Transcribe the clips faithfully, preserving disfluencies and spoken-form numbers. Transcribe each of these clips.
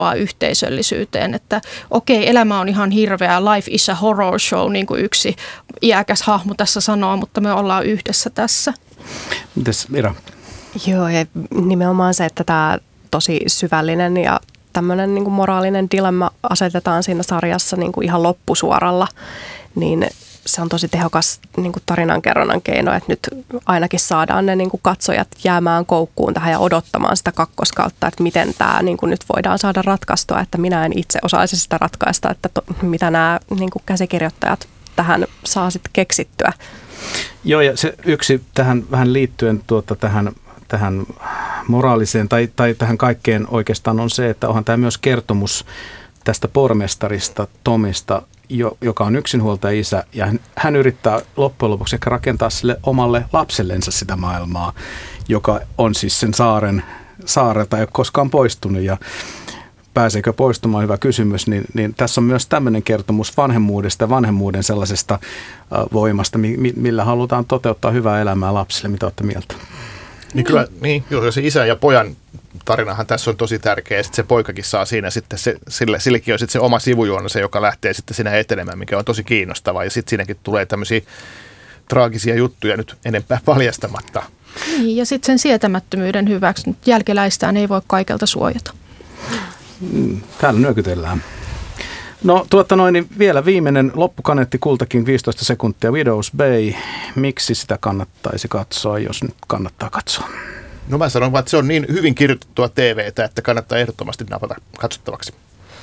vahvaa yhteisöllisyyteen, että okei, elämä on ihan hirveä, life is a horror show, niin kuin yksi iäkäs hahmo tässä sanoo, mutta me ollaan yhdessä tässä. Mites Mira? Joo, ja nimenomaan se, että tämä tosi syvällinen ja tämmöinen niin kuin moraalinen dilemma asetetaan siinä sarjassa niin kuin ihan loppusuoralla, niin se on tosi tehokas niin kuin tarinankerronnan keino, että nyt ainakin saadaan ne niin kuin katsojat jäämään koukkuun tähän ja odottamaan sitä kakkoskautta, että miten tämä niin kuin nyt voidaan saada ratkaistua, että minä en itse osaisi sitä ratkaista, että to, mitä nämä niin kuin käsikirjoittajat tähän saa sitten keksittyä. Joo, ja se yksi tähän vähän liittyen tuota, tähän, tähän moraaliseen tai, tai tähän kaikkeen oikeastaan on se, että onhan tämä myös kertomus tästä pormestarista Tomista, joka on yksinhuoltaja isä, ja hän, hän yrittää loppujen lopuksi ehkä rakentaa sille omalle lapsellensa sitä maailmaa, joka on siis sen saaren, saarelta ei ole koskaan poistunut, ja pääseekö poistumaan, hyvä kysymys, niin, niin tässä on myös tämmöinen kertomus vanhemmuudesta ja vanhemmuuden sellaisesta äh, voimasta, mi, millä halutaan toteuttaa hyvää elämää lapsille. Mitä olette mieltä? Niin kyllä, niin, joo, se isä ja pojan tarinahan tässä on tosi tärkeä, ja sitten se poikakin saa siinä sitten, se, sille, sillekin on sitten se oma sivujuona se, joka lähtee sitten siinä etenemään, mikä on tosi kiinnostavaa, ja sitten siinäkin tulee tämmöisiä traagisia juttuja nyt enempää paljastamatta. Niin, ja sitten sen sietämättömyyden hyväksi jälkeläistään ei voi kaikelta suojata. Täällä nyökytellään. No tuota noin, niin vielä viimeinen loppukaneetti kultakin viisitoista sekuntia. Widow's Bay. Miksi sitä kannattaisi katsoa, jos nyt kannattaa katsoa? No mä sanon, että se on niin hyvin kirjoitettua T V:tä, että kannattaa ehdottomasti napata katsottavaksi.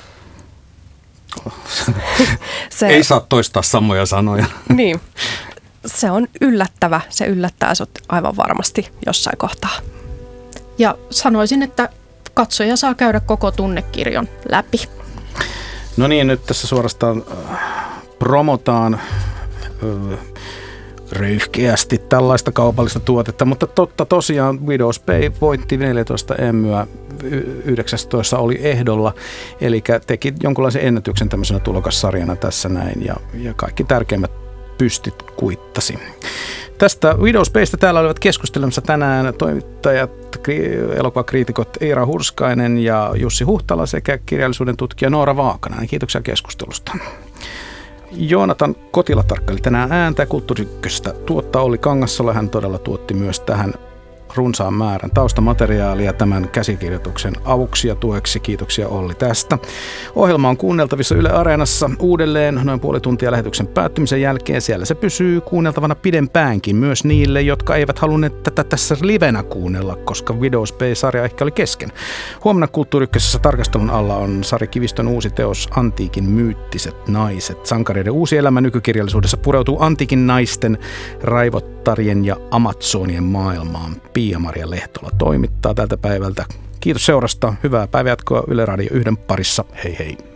se, Ei saa toistaa samoja sanoja. Niin. Se on yllättävä. Se yllättää sut aivan varmasti jossain kohtaa. Ja sanoisin, että katsoja saa käydä koko tunnekirjon läpi. No niin, nyt tässä suorastaan äh, promotaan äh, röyhkeästi tällaista kaupallista tuotetta, mutta totta tosiaan Widow's Bay voitti neljätoista Emmyä, yhdeksästoista oli ehdolla, eli teki jonkunlaisen ennätyksen tämmöisenä tulokassarjana tässä näin, ja, ja kaikki tärkeimmät pystit kuittasi. Tästä Widow's Baystä täällä olivat keskustelemassa tänään toimittajat, elokuvakriitikot Iira Hurskainen ja Jussi Huhtala sekä kirjallisuuden tutkija Noora Vaakanen. Kiitoksia keskustelusta. Joonatan Kotila tarkkaili tänään ääntä Kulttuuri Ykköstä. Tuottaa Olli Kangassola, hän todella tuotti myös tähän runsaan määrän taustamateriaalia tämän käsikirjoituksen avuksi ja tueksi. Kiitoksia Olli tästä. Ohjelma on kuunneltavissa Yle Areenassa uudelleen noin puoli tuntia lähetyksen päättymisen jälkeen. Siellä se pysyy kuunneltavana pidempäänkin myös niille, jotka eivät halunneet tätä tässä livenä kuunnella, koska Widow's Bay-sarja ehkä oli kesken. Huomenna Kulttuuri Ykkösessä tarkastelun alla on Sari Kivistön uusi teos Antiikin myyttiset naiset. Sankareiden uusi elämä nykykirjallisuudessa pureutuu antiikin naisten, raivottarien ja amazonien maailmaan. Pia-Maria Lehtola toimittaa tältä päivältä. Kiitos seurasta. Hyvää päivänjatkoa Yle Radio yhden parissa. Hei hei.